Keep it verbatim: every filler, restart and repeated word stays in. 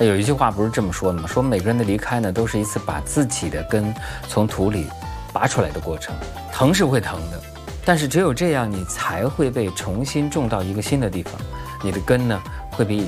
那有一句话不是这么说的吗？说每个人的离开呢，都是一次把自己的根从土里拔出来的过程。疼是会疼的，但是只有这样，你才会被重新种到一个新的地方，你的根呢会比以